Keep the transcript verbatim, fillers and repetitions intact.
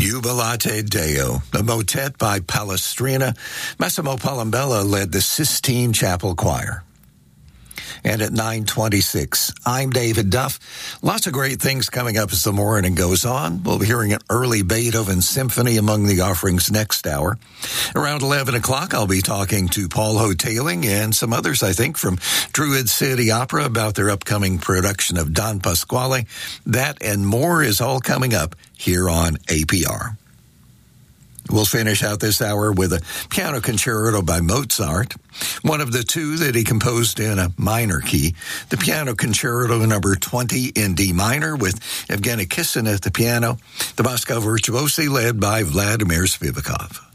Jubilate Deo, the motet by Palestrina. Massimo Palambella led the Sistine Chapel Choir. And at nine twenty-six, I'm David Duff. Lots of great things coming up as the morning goes on. We'll be hearing an early Beethoven symphony among the offerings next hour. Around eleven o'clock, I'll be talking to Paul Hoteling and some others, I think, from Druid City Opera about their upcoming production of Don Pasquale. That and more is all coming up here on A P R. We'll finish out this hour with a piano concerto by Mozart, one of the two that he composed in a minor key, the piano concerto number twenty in D minor with Evgeny Kissin at the piano, the Moscow Virtuosi led by Vladimir Spivakov.